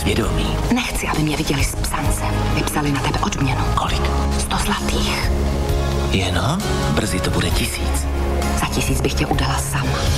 svědomí. Nechci, aby mě viděli z psance. Vypsali na tebe odměnu. Kolik? 100 zlatých. Jenom? Brzy to bude 1000. Za 1000 bych tě udala sama.